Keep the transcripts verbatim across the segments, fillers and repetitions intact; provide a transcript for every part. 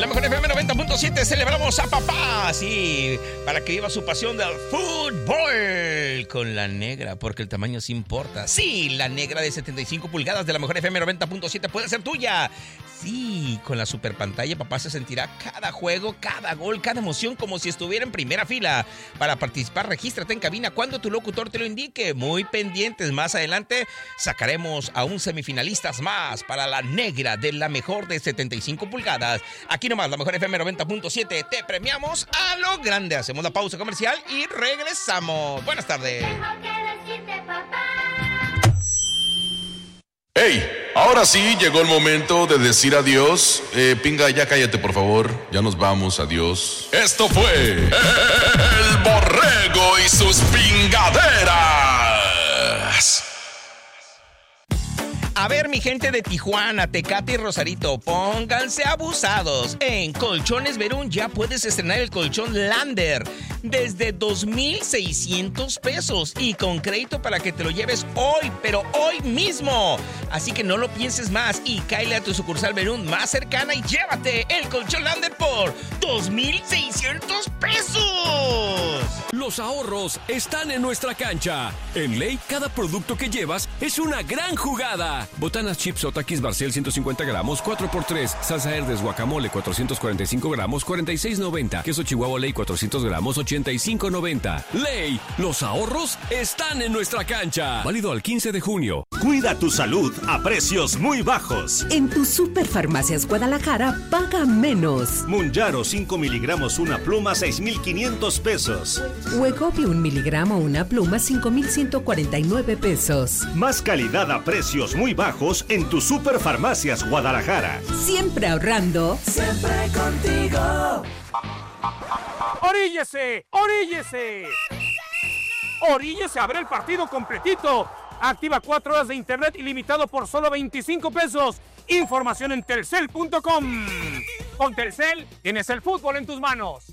La mejor F M noventa punto siete, celebramos a papá, sí, para que viva su pasión del fútbol con la negra, porque el tamaño sí importa. Sí, la negra de setenta y cinco pulgadas de la mejor F M noventa punto siete puede ser tuya. Sí, con la super pantalla papá se sentirá cada juego, cada gol, cada emoción como si estuviera en primera fila. Para participar, regístrate en cabina cuando tu locutor te lo indique. Muy pendientes, más adelante sacaremos a un semifinalistas más para la negra de la mejor de setenta y cinco pulgadas. Aquí nomás, la mejor F M noventa punto siete, te premiamos a lo grande. Hacemos la pausa comercial y regresamos. Buenas tardes. ¡Hey! Ahora sí, llegó el momento de decir adiós. Eh, Pinga, ya cállate, por favor. Ya nos vamos, adiós. Esto fue El Borrego y sus pingaderas. A ver, mi gente de Tijuana, Tecate y Rosarito, pónganse abusados. En Colchones Verún ya puedes estrenar el colchón Lander desde dos mil seiscientos pesos y con crédito para que te lo lleves hoy, pero hoy mismo. Así que no lo pienses más y cáele a tu sucursal Verún más cercana y llévate el colchón Lander por dos mil seiscientos pesos. Los ahorros están en nuestra cancha. En Ley, cada producto que llevas es una gran jugada. Botanas chips o Takis Barcel ciento cincuenta gramos, cuatro por tres. Salsa Herdes guacamole cuatrocientos cuarenta y cinco gramos, cuarenta y seis noventa. Queso Chihuahua Ley cuatrocientos gramos, ochenta y cinco noventa. Ley, los ahorros están en nuestra cancha. Válido al quince de junio. Cuida tu salud a precios muy bajos. En tu Superfarmacias Guadalajara, paga menos. Munjaro cinco miligramos una pluma, seis mil quinientos pesos. Wegovy un miligramo una pluma, cinco mil ciento cuarenta y nueve pesos. Más calidad a precios muy bajos en tu Superfarmacias Guadalajara. Siempre ahorrando. Siempre contigo. ¡Oríllese! ¡Oríllese! ¡Oríllese! ¡Abre el partido completito! Activa cuatro horas de internet ilimitado por solo veinticinco pesos. Información en telcel punto com. Con Telcel tienes el fútbol en tus manos.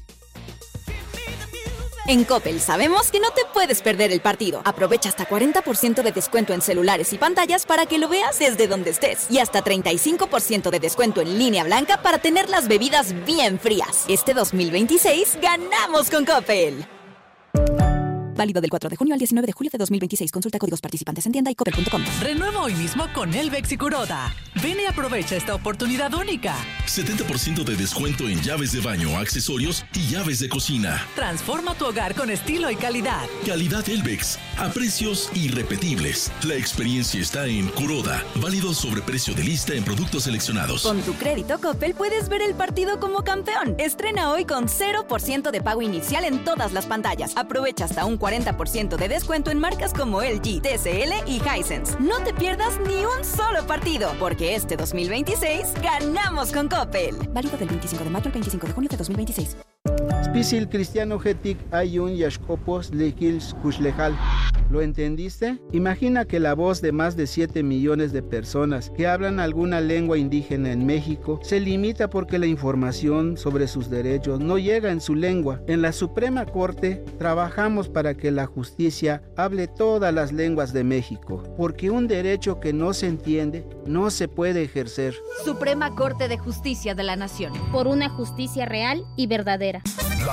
En Coppel sabemos que no te puedes perder el partido. Aprovecha hasta cuarenta por ciento de descuento en celulares y pantallas para que lo veas desde donde estés. Y hasta treinta y cinco por ciento de descuento en línea blanca para tener las bebidas bien frías. Este dos mil veintiséis ganamos con Coppel. Válido del cuatro de junio al diecinueve de julio de dos mil veintiséis. Consulta códigos participantes en tienda y coppel punto com. Renueva hoy mismo con Elvex y Kuroda. Ven y aprovecha esta oportunidad única. setenta por ciento de descuento en llaves de baño, accesorios y llaves de cocina. Transforma tu hogar con estilo y calidad. Calidad Elvex, a precios irrepetibles. La experiencia está en Kuroda. Válido sobre precio de lista en productos seleccionados. Con tu crédito Coppel puedes ver el partido como campeón. Estrena hoy con cero por ciento de pago inicial en todas las pantallas. Aprovecha hasta un cuarenta por ciento de descuento en marcas como L G, T C L y Hisense. No te pierdas ni un solo partido, porque este dos mil veintiséis ganamos con Coppel. Válido del veinticinco de mayo al veinticinco de junio de dos mil veintiséis. Spisil Cristiano Getik Ayun Yashkopos Lekils Kushlejal. ¿Lo entendiste? Imagina que la voz de más de siete millones de personas que hablan alguna lengua indígena en México se limita porque la información sobre sus derechos no llega en su lengua. En la Suprema Corte trabajamos para que la justicia hable todas las lenguas de México, porque un derecho que no se entiende no se puede ejercer. Suprema Corte de Justicia de la Nación. Por una justicia real y verdadera.